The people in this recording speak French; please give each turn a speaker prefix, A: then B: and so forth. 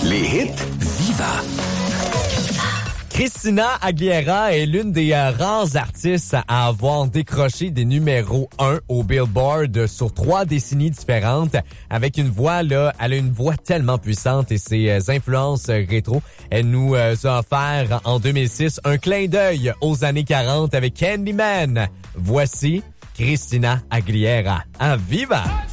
A: Les hits Viva.
B: Christina Aguilera est l'une des rares artistes à avoir décroché des numéros 1 au Billboard sur 3 décennies différentes. Avec une voix, là, elle a une voix tellement puissante et ses influences rétro. Elle nous a offert en 2006 un clin d'œil aux années 40 avec Candyman. Voici Christina Aguilera. À Viva!